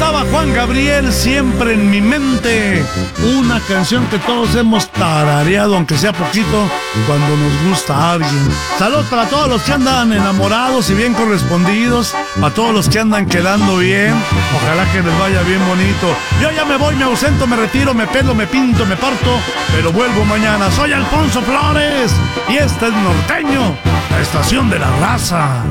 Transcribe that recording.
estaba Juan Gabriel, siempre en mi mente. Una canción que todos hemos tarareado, aunque sea poquito, cuando nos gusta a alguien. Salud para todos los que andan enamorados y bien correspondidos, para todos los que andan quedando bien. Ojalá que les vaya bien bonito. Yo ya me voy, me ausento, me retiro, me pelo, me pinto, me parto, pero vuelvo mañana. Soy Alfonso Flores y este es Norteño, la estación de la raza.